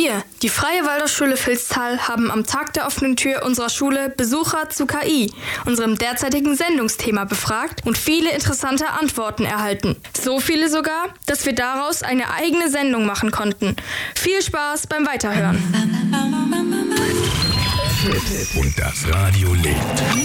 Wir, die Freie Waldorfschule Vilstal, haben am Tag der offenen Tür unserer Schule Besucher zu KI, unserem derzeitigen Sendungsthema, befragt und viele interessante Antworten erhalten. So viele sogar, dass wir daraus eine eigene Sendung machen konnten. Viel Spaß beim Weiterhören. Und das Radio lebt.